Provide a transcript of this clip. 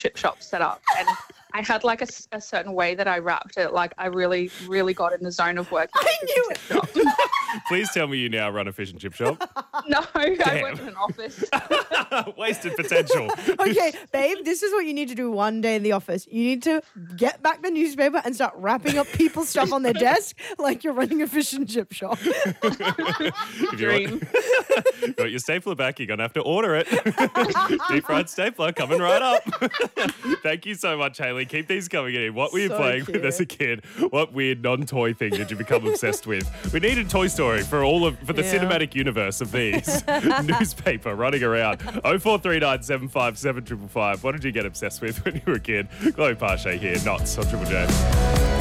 chip shop set up, and I had like a certain way that I wrapped it. Like I really, really got in the zone of working at a fish and chip shop. Please tell me you now run a fish and chip shop. No, I work in an office. Wasted potential. Okay, babe, this is what you need to do one day in the office. You need to get back the newspaper and start wrapping up people's stuff on their desk like you're running a fish and chip shop. If you got your stapler back, you're going to have to order it. Deep fried stapler coming right up. Thank you so much, Hayley. Keep these coming in. What were you playing with as a kid? What weird non-toy thing did you become obsessed with? We need a Toy Story for the cinematic universe of these. Newspaper running around. 0439 757 555. What did you get obsessed with when you were a kid? Chloe Pache here, Knots on Triple J.